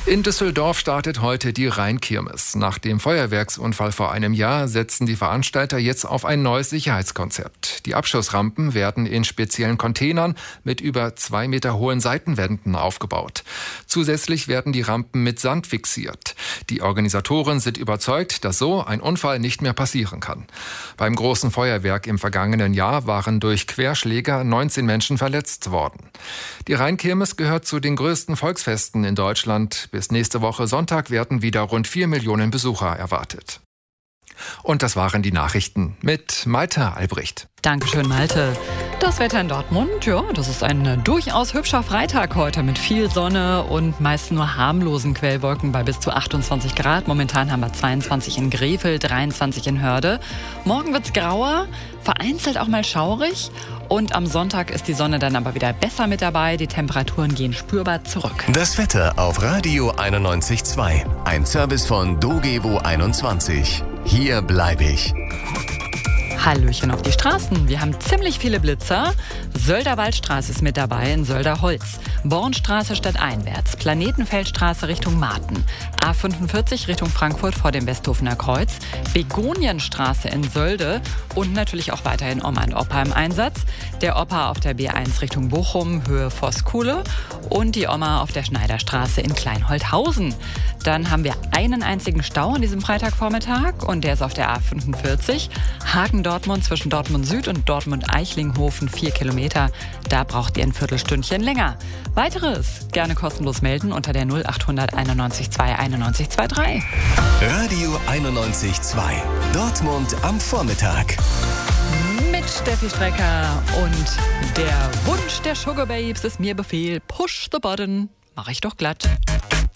In Düsseldorf startet heute die Rheinkirmes. Nach dem Feuerwerksunfall vor einem Jahr setzen die Veranstalter jetzt auf ein neues Sicherheitskonzept. Die Abschussrampen werden in speziellen Containern mit über 2 Meter hohen Seitenwänden aufgebaut. Zusätzlich werden die Rampen mit Sand fixiert. Die Organisatoren sind überzeugt, dass so ein Unfall nicht mehr passieren kann. Beim großen Feuerwerk im vergangenen Jahr waren durch Querschläger 19 Menschen verletzt worden. Die Rheinkirmes gehört zu den größten Volksfesten in Deutschland. Bis nächste Woche Sonntag werden wieder rund 4 Millionen Besucher erwartet. Und das waren die Nachrichten mit Malte Albrecht. Dankeschön, Malte. Das Wetter in Dortmund, ja, das ist ein durchaus hübscher Freitag heute mit viel Sonne und meist nur harmlosen Quellwolken bei bis zu 28 Grad. Momentan haben wir 22 in Grefel, 23 in Hörde. Morgen wird's grauer, vereinzelt auch mal schaurig. Und am Sonntag ist die Sonne dann aber wieder besser mit dabei. Die Temperaturen gehen spürbar zurück. Das Wetter auf Radio 91.2. Ein Service von Dogevo 21. Hier bleibe ich. Hallöchen auf die Straßen. Wir haben ziemlich viele Blitzer. Sölderwaldstraße ist mit dabei in Sölderholz. Bornstraße stadteinwärts. Planetenfeldstraße Richtung Marten. A45 Richtung Frankfurt vor dem Westhofener Kreuz. Begonienstraße in Sölde. Und natürlich auch weiterhin Oma und Opa im Einsatz. Der Opa auf der B1 Richtung Bochum, Höhe Vosskuhle. Und die Oma auf der Schneiderstraße in Kleinholthausen. Dann haben wir einen einzigen Stau an diesem Freitagvormittag. Und der ist auf der A45. Hagen-Dortmund zwischen Dortmund Süd und Dortmund-Eichlinghofen 4 Kilometer. Da braucht ihr ein Viertelstündchen länger. Weiteres gerne kostenlos melden unter der 0800 91 2 91 23. Radio 91.2. Dortmund am Vormittag. Mit Steffi Strecker und der Wunsch der Sugar Babes ist mir Befehl. Push the button. Mach ich doch glatt.